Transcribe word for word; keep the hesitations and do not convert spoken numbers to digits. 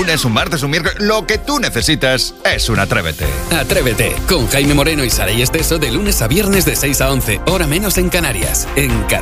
lunes, un martes, un miércoles, lo que tú necesitas es un Atrévete. Atrévete, con Jaime Moreno y Saray Esteso de lunes a viernes de seis a once, hora menos en Canarias, en